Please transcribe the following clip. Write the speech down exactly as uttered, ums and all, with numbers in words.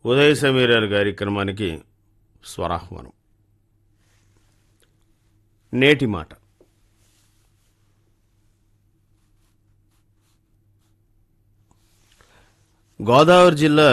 ఉదయ సమీరాలు కార్యక్రమానికి స్వరాహ్వానం. నేటి మాట. గోదావరి జిల్లా